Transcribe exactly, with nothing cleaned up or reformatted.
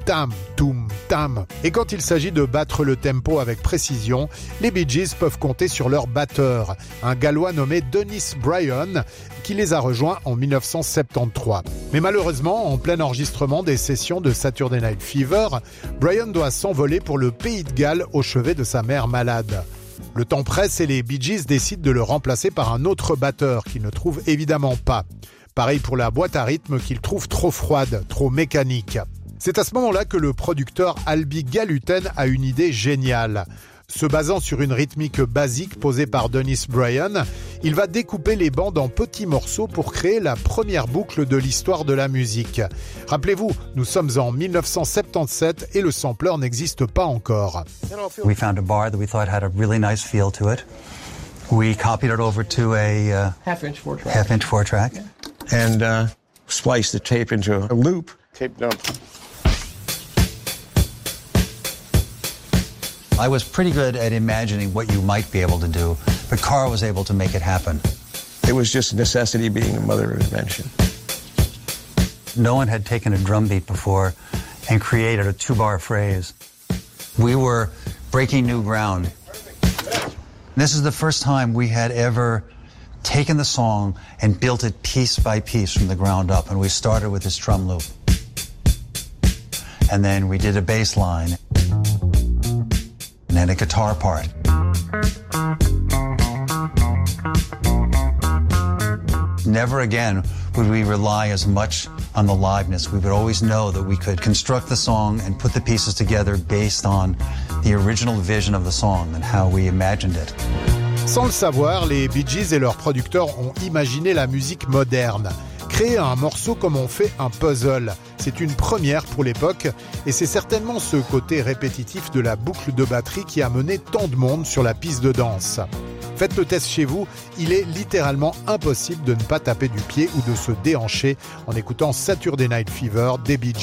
tam, toum, tam. Et quand il s'agit de battre le tempo avec précision, les Bee Gees peuvent compter sur leur batteur, un Gallois nommé Dennis Bryan, qui les a rejoints en dix-neuf cent soixante-treize. Mais malheureusement, en plein enregistrement des sessions de Saturday Night Fever, Bryan doit s'envoler pour le pays de Galles au chevet de sa mère malade. Le temps presse et les Bee Gees décident de le remplacer par un autre batteur qu'il ne trouve évidemment pas. Pareil pour la boîte à rythme qu'il trouve trop froide, trop mécanique. C'est à ce moment-là que le producteur Alby Galuten a une idée géniale. Se basant sur une rythmique basique posée par Dennis Bryan, il va découper les bandes en petits morceaux pour créer la première boucle de l'histoire de la musique. Rappelez-vous, nous sommes en dix-neuf cent soixante-dix-sept et le sampler n'existe pas encore. We found a bar that we thought had a really nice feel to it. We copied it over to a uh, half-inch four track. Half-inch four track. Yeah. And uh, spliced the tape into a loop. Tape dump. I was pretty good at imagining what you might be able to do, but Carl was able to make it happen. It was just necessity being the mother of invention. No one had taken a drum beat before and created a two-bar phrase. We were breaking new ground. This is the first time we had ever taken the song and built it piece by piece from the ground up, and we started with this drum loop. And then we did a bass line. And then a guitar part. Never again would we rely as much on the liveness. We would always know that we could construct the song and put the pieces together based on the original vision of the song and how we imagined it. Sans le savoir, les Bee Gees et leurs producteurs ont imaginé la musique moderne. Créer un morceau comme on fait un puzzle. C'est une première pour l'époque et c'est certainement ce côté répétitif de la boucle de batterie qui a mené tant de monde sur la piste de danse. Faites le test chez vous, il est littéralement impossible de ne pas taper du pied ou de se déhancher en écoutant Saturday Night Fever des Bee Gees.